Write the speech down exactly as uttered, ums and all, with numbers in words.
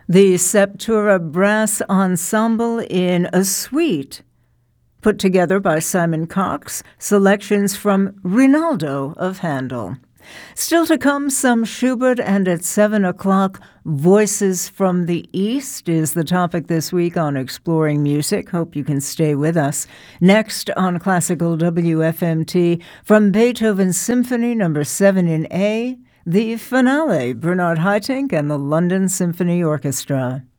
The Septura Brass Ensemble in a suite put together by Simon Cox, selections from Rinaldo of Handel. Still to come, some Schubert, and at seven o'clock, Voices from the East is the topic this week on Exploring Music. Hope you can stay with us. Next on Classical W F M T, from Beethoven's Symphony Number seven in A, the finale, Bernard Haitink and the London Symphony Orchestra.